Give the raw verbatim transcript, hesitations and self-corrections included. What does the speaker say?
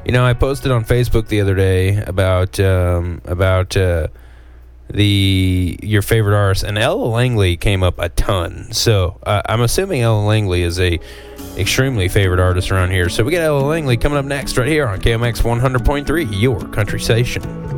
You know, I posted on Facebook the other day about um, about uh, the your favorite artist, and Ella Langley came up a ton. So uh, I'm assuming Ella Langley is a extremely favorite artist around here. So we got Ella Langley coming up next right here on K M X one hundred point three, your country station.